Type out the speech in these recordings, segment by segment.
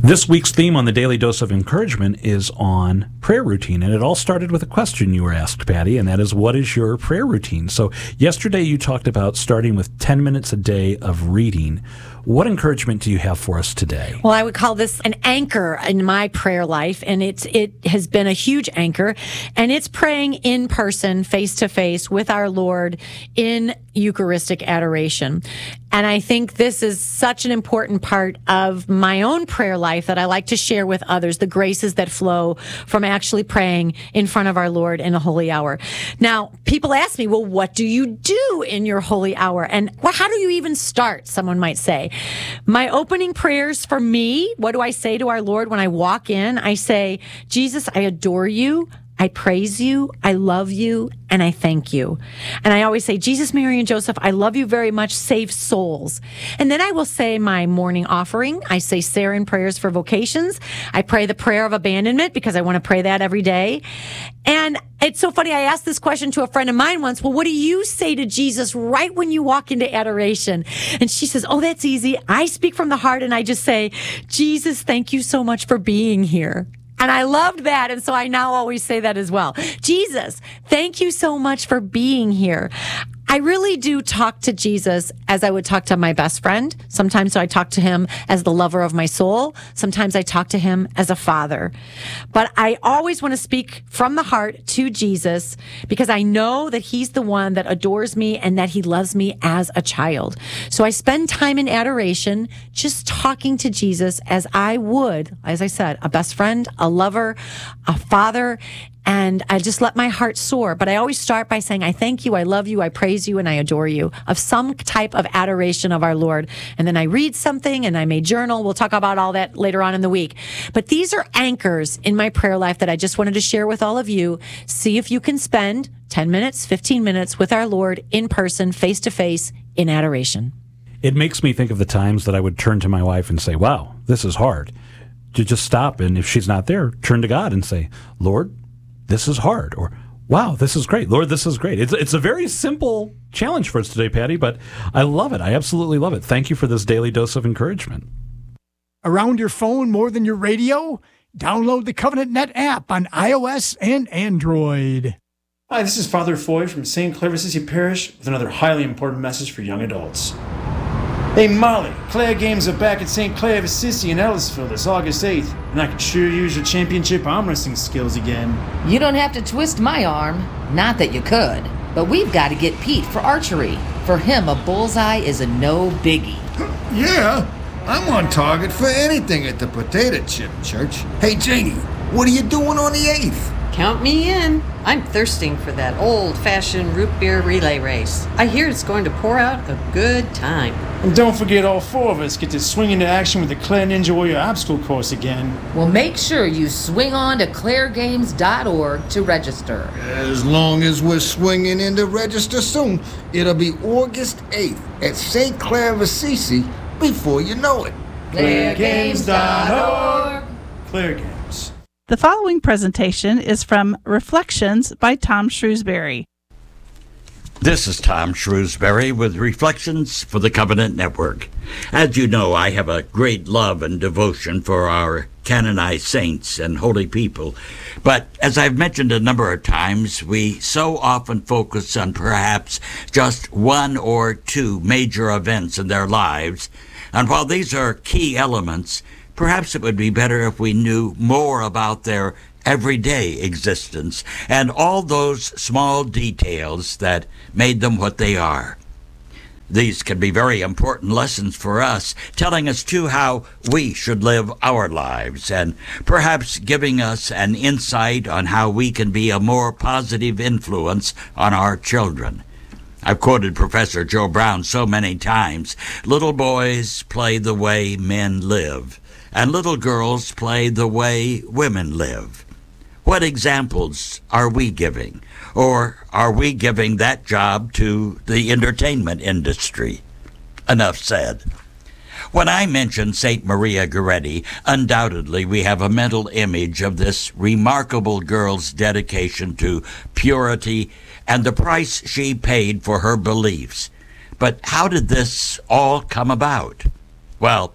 This week's theme on the Daily Dose of Encouragement is on prayer routine, and it all started with a question you were asked, Patty, and that is, what is your prayer routine? So yesterday you talked about starting with 10 minutes a day of reading. What encouragement do you have for us today? Well, I would call this an anchor in my prayer life, and it has been a huge anchor, and it's praying in person, face to face with our Lord in Eucharistic adoration. And I think this is such an important part of my own prayer life that I like to share with others, the graces that flow from actually praying in front of our Lord in a holy hour. Now, people ask me, well, what do you do in your holy hour? And how do you even start, someone might say. My opening prayers for me, what do I say to our Lord when I walk in? I say, Jesus, I adore you. I praise you, I love you, and I thank you. And I always say, Jesus, Mary, and Joseph, I love you very much, save souls. And then I will say my morning offering. I say Sarin prayers for vocations. I pray the prayer of abandonment because I want to pray that every day. And it's so funny, I asked this question to a friend of mine once, well, what do you say to Jesus right when you walk into adoration? And she says, oh, that's easy. I speak from the heart and I just say, Jesus, thank you so much for being here. And I loved that, and so I now always say that as well. Jesus, thank you so much for being here. I really do talk to Jesus as I would talk to my best friend. Sometimes I talk to him as the lover of my soul. Sometimes I talk to him as a father. But I always want to speak from the heart to Jesus because I know that he's the one that adores me and that he loves me as a child. So I spend time in adoration just talking to Jesus as I would, as I said, a best friend, a lover, a father, and I just let my heart soar. But I always start by saying, I thank you, I love you, I praise you, and I adore you, of some type of adoration of our Lord. And then I read something and I may journal. We'll talk about all that later on in the week. But these are anchors in my prayer life that I just wanted to share with all of you. See if you can spend 10 minutes, 15 minutes with our Lord in person, face to face, in adoration. It makes me think of the times that I would turn to my wife and say, wow, this is hard. To just stop, and if she's not there, turn to God and say, Lord, this is hard, or wow, this is great. Lord, this is great. It's a very simple challenge for us today, Patty, but I love it. I absolutely love it. Thank you for this daily dose of encouragement. Around your phone more than your radio? Download the Covenant Net app on iOS and Android. Hi, this is Father Foy from St. Clair of Assisi Parish with another highly important message for young adults. Hey Molly, Claire Games are back at St. Clair of Assisi in Ellisville this August 8th, and I could sure use your championship arm wrestling skills again. You don't have to twist my arm. Not that you could. But we've got to get Pete for archery. For him, a bullseye is a no biggie. Yeah, I'm on target for anything at the Potato Chip Church. Hey Janie, what are you doing on the 8th? Count me in. I'm thirsting for that old-fashioned root beer relay race. I hear it's going to pour out a good time. And don't forget all four of us get to swing into action with the Claire Ninja Warrior obstacle course again. Well, make sure you swing on to clairegames.org to register. As long as we're swinging in to register soon, it'll be August 8th at St. Clair of Assisi before you know it. clairegames.org. Claire Games. The following presentation is from Reflections by Tom Shrewsbury. This is Tom Shrewsbury with Reflections for the Covenant Network. As you know, I have a great love and devotion for our canonized saints and holy people. But as I've mentioned a number of times, we so often focus on perhaps just one or two major events in their lives. And while these are key elements, perhaps it would be better if we knew more about their everyday existence and all those small details that made them what they are. These can be very important lessons for us, telling us too how we should live our lives and perhaps giving us an insight on how we can be a more positive influence on our children. I've quoted Professor Joe Brown so many times. Little boys play the way men live, and little girls play the way women live. What examples are we giving? Or are we giving that job to the entertainment industry? Enough said. When I mention St. Maria Goretti, undoubtedly we have a mental image of this remarkable girl's dedication to purity and the price she paid for her beliefs. But how did this all come about? Well,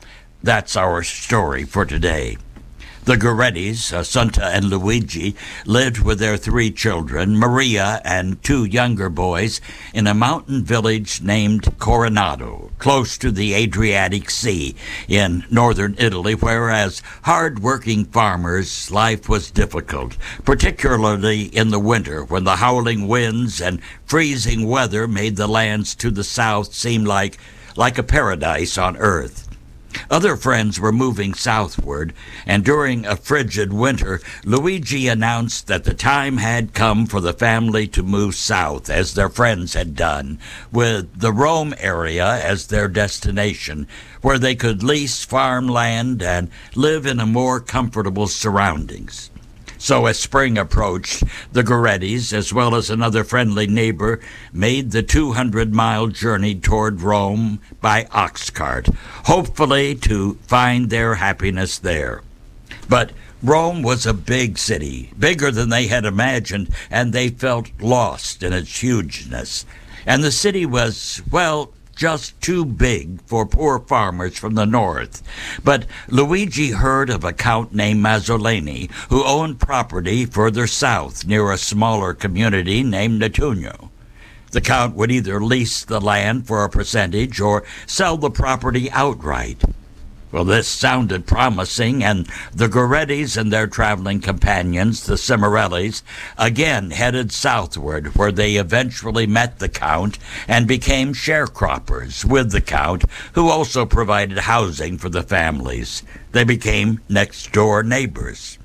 that's our story for today. The Gorettis, Assunta and Luigi, lived with their 3 children, Maria and 2 younger boys, in a mountain village named Coronado, close to the Adriatic Sea in northern Italy, where as hard-working farmers, life was difficult, particularly in the winter when the howling winds and freezing weather made the lands to the south seem like a paradise on earth. Other friends were moving southward, and during a frigid winter, Luigi announced that the time had come for the family to move south, as their friends had done, with the Rome area as their destination, where they could lease farmland and live in a more comfortable surroundings. So as spring approached, the Gorettis, as well as another friendly neighbor, made the 200-mile journey toward Rome by ox cart, hopefully to find their happiness there. But Rome was a big city, bigger than they had imagined, and they felt lost in its hugeness. And the city was, well, just too big for poor farmers from the north. But Luigi heard of a count named Mazzoleni who owned property further south near a smaller community named Nettuno. The count would either lease the land for a percentage or sell the property outright. Well, this sounded promising, and the Gorettis and their traveling companions, the Cimarellis, again headed southward, where they eventually met the Count and became sharecroppers with the Count, who also provided housing for the families. They became next-door neighbors.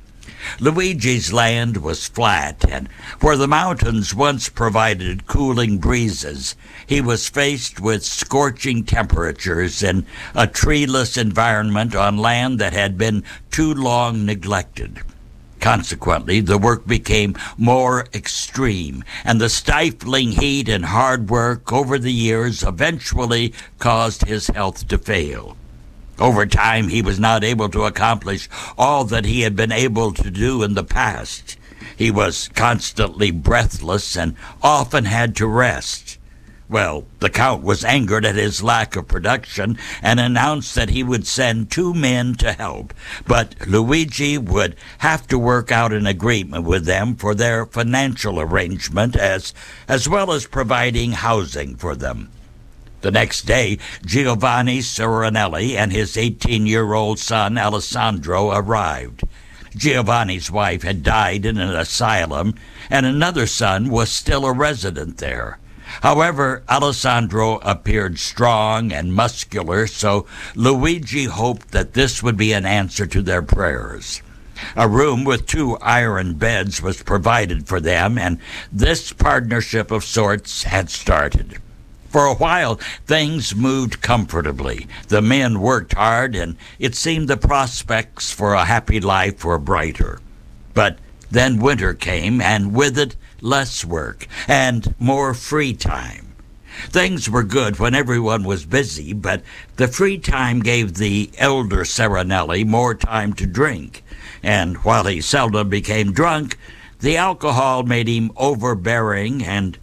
Luigi's land was flat, and where the mountains once provided cooling breezes, he was faced with scorching temperatures in a treeless environment on land that had been too long neglected. Consequently, the work became more extreme, and the stifling heat and hard work over the years eventually caused his health to fail. Over time, he was not able to accomplish all that he had been able to do in the past. He was constantly breathless and often had to rest. Well, the Count was angered at his lack of production and announced that he would send 2 men to help, but Luigi would have to work out an agreement with them for their financial arrangement as well as providing housing for them. The next day, Giovanni Serenelli and his 18-year-old son Alessandro arrived. Giovanni's wife had died in an asylum, and another son was still a resident there. However, Alessandro appeared strong and muscular, so Luigi hoped that this would be an answer to their prayers. A room with 2 iron beds was provided for them, and this partnership of sorts had started. For a while, things moved comfortably. The men worked hard, and it seemed the prospects for a happy life were brighter. But then winter came, and with it, less work and more free time. Things were good when everyone was busy, but the free time gave the elder Serenelli more time to drink. And while he seldom became drunk, the alcohol made him overbearing, and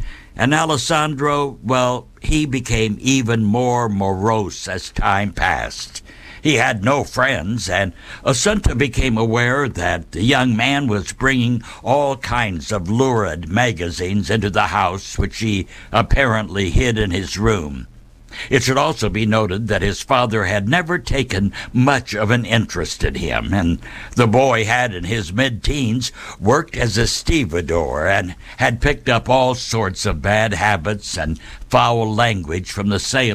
Alessandro, well, he became even more morose as time passed. He had no friends, and Assunta became aware that the young man was bringing all kinds of lurid magazines into the house, which he apparently hid in his room. It should also be noted that his father had never taken much of an interest in him, and the boy had, in his mid-teens, worked as a stevedore and had picked up all sorts of bad habits and foul language from the sailors